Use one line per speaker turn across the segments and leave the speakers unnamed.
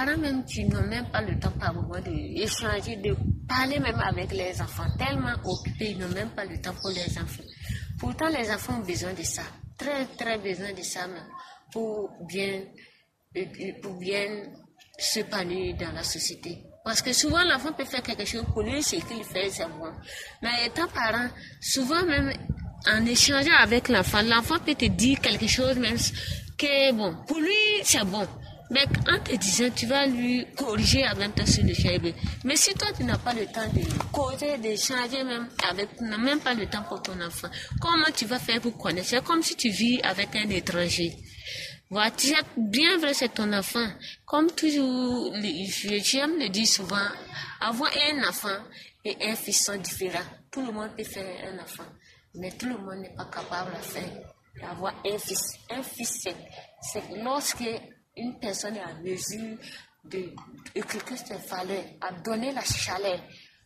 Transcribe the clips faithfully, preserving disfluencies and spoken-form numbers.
parents même qui n'ont même pas le temps par moment d'échanger, de parler même avec les enfants, tellement occupés, ils n'ont même pas le temps pour les enfants. Pourtant, les enfants ont besoin de ça, très très besoin de ça même, pour bien, pour bien s'épanouir dans la société. Parce que souvent, l'enfant peut faire quelque chose pour lui, ce qu'il fait, c'est bon. Mais étant parent, souvent même, en échangeant avec l'enfant, l'enfant peut te dire quelque chose même que, bon, pour lui, c'est bon. Mais en te disant, tu vas lui corriger en même temps sur le chemin. Mais si toi, tu n'as pas le temps de causer, d'échanger même avec, tu n'as même pas le temps pour ton enfant, comment tu vas faire pour connaître? C'est comme si tu vis avec un étranger. Voilà, tu as bien vrai, c'est ton enfant. Comme toujours, j'aime le dire souvent, avoir un enfant et un fils sont différents. Tout le monde peut faire un enfant, mais tout le monde n'est pas capable de faire, d'avoir un fils. Un fils, c'est, c'est lorsque une personne est à mesure de, de quelque chose de valeur, à donner la chaleur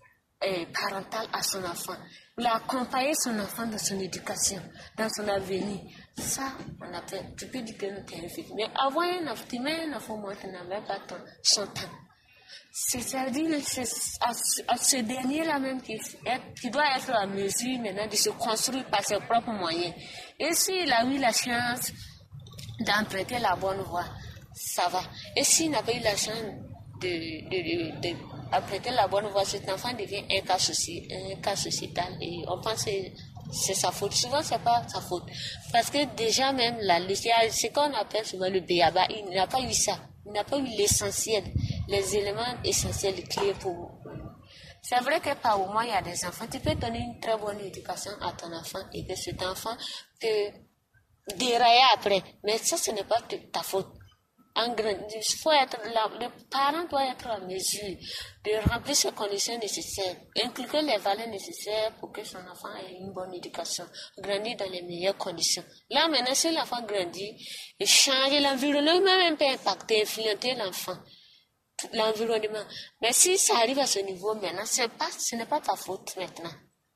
eh, parentale à son enfant, l'accompagner son enfant dans son éducation, dans son avenir. Ça, on appelle, tu peux dire que nous t'es un fils. Mais avoir un enfant, tu mets un enfant, moi, tu n'as même pas ton, son temps. C'est-à-dire, c'est à, à ce dernier-là même qui, qui doit être à mesure maintenant de se construire par ses propres moyens. Et s'il a eu la chance d'emprunter la bonne voie, ça va. Et s'il n'a pas eu la chance de, de, de, de emprunter la bonne voie, cet enfant devient un cas, soci, un cas sociétal. Et on pense que c'est sa faute. Souvent, c'est pas sa faute. Parce que déjà même, la, c'est qu'on appelle souvent le béaba, il n'a pas eu ça. Il n'a pas eu l'essentiel, les éléments essentiels, les clés pour... C'est vrai que par moment, il y a des enfants. Tu peux donner une très bonne éducation à ton enfant et que cet enfant peut dérailler après. Mais ça, ce n'est pas ta faute. En grand, il faut être là, le parent doit être en mesure de remplir ces conditions nécessaires, inculquer les valeurs nécessaires pour que son enfant ait une bonne éducation, grandir dans les meilleures conditions. Là, maintenant, si l'enfant grandit, et changer l'environnement, même peut impacter, influencer l'enfant, l'environnement. Mais si ça arrive à ce niveau maintenant, c'est pas, ce n'est pas ta faute maintenant.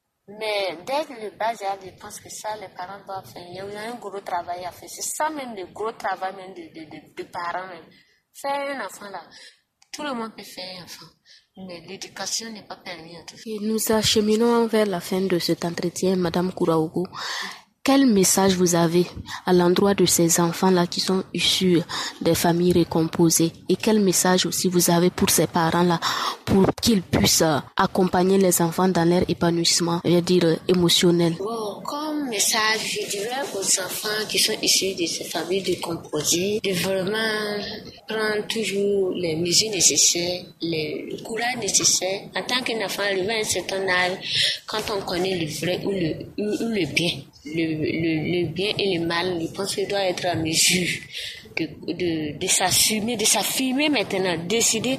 Mais dès le bas âge, je pense que ça, les parents doivent faire. Il y a un gros travail à faire. C'est ça même le gros travail même de, de, de, de parents même. Faire un enfant là, tout le monde peut faire un enfant. Mais l'éducation n'est pas permise en tout cas.
Et nous acheminons vers la fin de cet entretien, Madame Kouraougou. Quel message vous avez à l'endroit de ces enfants-là qui sont issus des familles recomposées? Et quel message aussi vous avez pour ces parents-là pour qu'ils puissent accompagner les enfants dans leur épanouissement, je veux dire, émotionnel?
Bon, comme message, je dirais aux enfants qui sont issus de ces familles recomposées de vraiment prendre toujours les mesures nécessaires, les, le courage nécessaire. En tant qu'enfant arrivé à un certain âge, quand on connaît le vrai ou le, ou, ou le bien, Le, le, le bien et le mal, je pense qu'il doit être à mesure de, de, de s'assumer, de s'affirmer maintenant, décider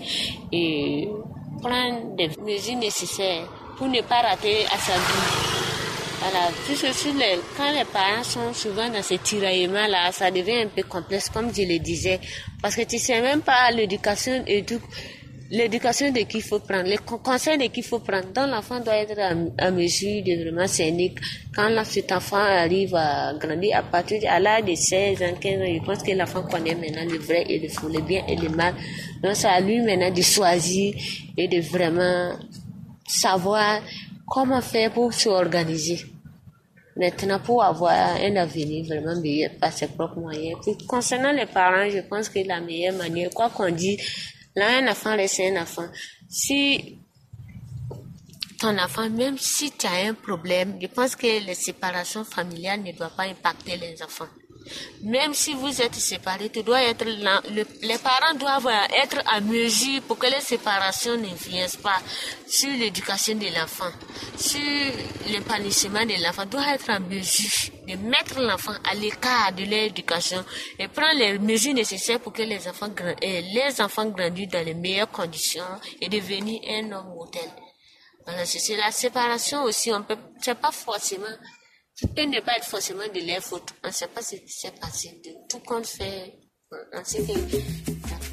et prendre des mesures nécessaires pour ne pas rater à sa vie. Voilà, tout ceci, les, quand les parents sont souvent dans ce tiraillement-là, ça devient un peu complexe, comme je le disais, parce que tu sais même pas l'éducation et tout. L'éducation de qui il faut prendre, les conseils de qui il faut prendre. Donc l'enfant doit être à, à mesure de vraiment s'aimer. Quand là, cet enfant arrive à grandir à partir de à l'âge de seize ans, quinze ans, je pense que l'enfant connaît maintenant le vrai et le faux, le bien et le mal. Donc c'est à lui maintenant de choisir et de vraiment savoir comment faire pour s'organiser. Maintenant, pour avoir un avenir vraiment meilleur par ses propres moyens. Puis, concernant les parents, je pense que la meilleure manière, quoi qu'on dise, là, un enfant reste un enfant. Si ton enfant, même si tu as un problème, je pense que les séparations familiales ne doivent pas impacter les enfants. Même si vous êtes séparés, tu dois être là, le, les parents doivent être à mesure pour que les séparations n'influencent pas sur l'éducation de l'enfant, sur l'épanouissement de l'enfant. Doit être à mesure de mettre l'enfant à l'écart de l'éducation et prendre les mesures nécessaires pour que les enfants, les enfants grandissent dans les meilleures conditions et devenir un homme modèle. Voilà, c'est la séparation aussi. On peut, c'est pas forcément. Ça peut ne pas être forcément de leur faute. On ne sait pas ce qui s'est passé. De tout compte fait, on sait que